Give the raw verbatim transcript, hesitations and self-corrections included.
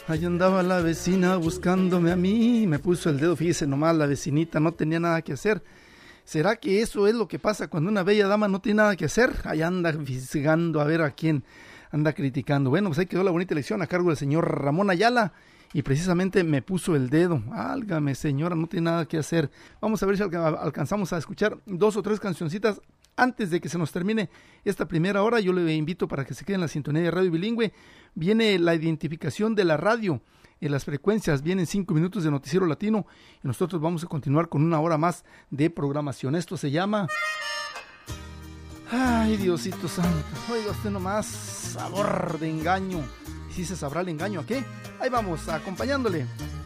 Ahí andaba la vecina buscándome a mí, me puso el dedo, fíjese nomás, la vecinita no tenía nada que hacer. ¿Será que eso es lo que pasa cuando una bella dama no tiene nada que hacer? Ahí anda fisgando a ver a quién anda criticando. Bueno, pues ahí quedó la bonita lección a cargo del señor Ramón Ayala y precisamente me puso el dedo. Álgame, señora, no tiene nada que hacer. Vamos a ver si alca- alcanzamos a escuchar dos o tres cancioncitas antes de que se nos termine esta primera hora. Yo le invito para que se quede en la sintonía de Radio Bilingüe. Viene la identificación de la radio en las frecuencias, vienen cinco minutos de Noticiero Latino y nosotros vamos a continuar con una hora más de programación. Esto se llama... Ay, Diosito Santo, oiga usted nomás, sabor de engaño. ¿Y si se sabrá el engaño a qué? Ahí vamos, acompañándole.